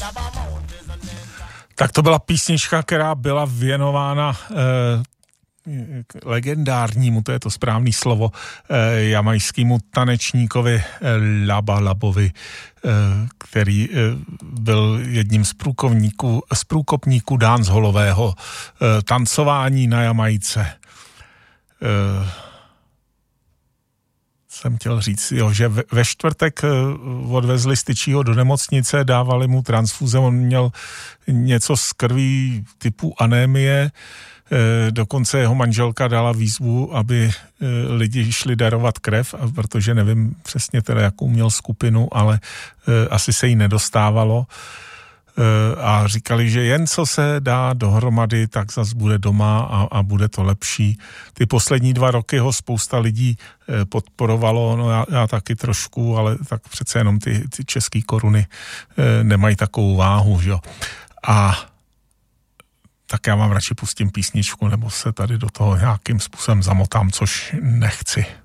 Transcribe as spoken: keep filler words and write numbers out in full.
Tak to byla písnička, která byla věnována eh, legendárnímu, to je to správný slovo, eh, jamajskému tanečníkovi eh, Laba Labovi, eh, který eh, byl jedním z průkovníků, z průkopníků dancehallového eh, tancování na Jamajce. Eh, jsem chtěl říct, jo, že ve, ve čtvrtek odvezli styčího do nemocnice, dávali mu transfuze, on měl něco z krví typu anémie, e, dokonce jeho manželka dala výzvu, aby e, lidi šli darovat krev, protože nevím přesně teda, jakou měl skupinu, ale e, asi se jí nedostávalo. A říkali, že jen co se dá dohromady, tak zas bude doma a, a bude to lepší. Ty poslední dva roky ho spousta lidí podporovalo, no já, já taky trošku, ale tak přece jenom ty, ty české koruny nemají takovou váhu, že jo. A tak já vám radši pustím písničku, nebo se tady do toho nějakým způsobem zamotám, což nechci.